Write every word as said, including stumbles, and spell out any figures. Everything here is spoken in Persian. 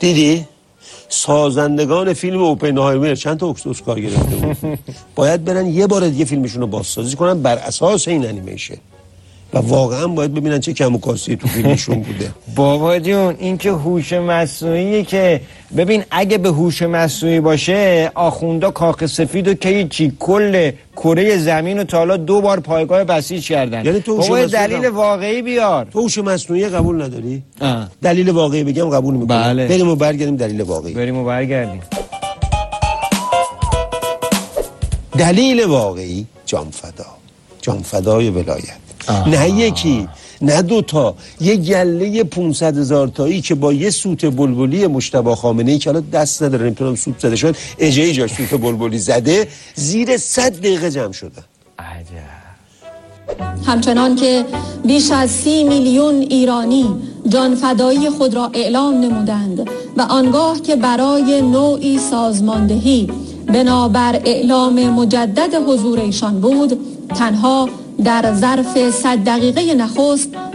دیدی؟ سازندگان فیلم اوپنهایمر چند تا اسکار گرفته بود. باید برن یه بار دیگه فیلمشون رو بازسازی کنن بر اساس این انیمیشن و واقعا باید ببینن چه کم و کاستی تو فیلمشون بوده. بابا جون این که هوش مصنوعیه که ببین اگه به هوش مصنوعی باشه آخوندا کاخ سفیدو که چی کل کره زمین رو تا حالا دو بار پایگاه بسیج کردن. یعنی تو بابا دلیل واقعی بیار. تو هوش مصنوعی قبول نداری؟ آه. دلیل واقعی بگم قبول میکنم. بله. بریم و برگردیم دلیل واقعی. بریم و برگردیم. دلیل واقعی جانفدا. جانفدای ولایت. آه. نه یکی نه دوتا، یه گله پونصد هزار تایی که با یه سوت بلبلی مجتبی خامنه‌ای که الان دست نداره نمیتونم سوت زده شد اجایی جاش سوت بلبلی زده زیر صد دقیقه جمع شده. عجب. همچنان که بیش از سی میلیون ایرانی جانفدایی خود را اعلام نمودند و آنگاه که برای نوعی سازماندهی بنابر اعلام مجدد حضور ایشان بود تنها در ظرف صد دقیقه نخست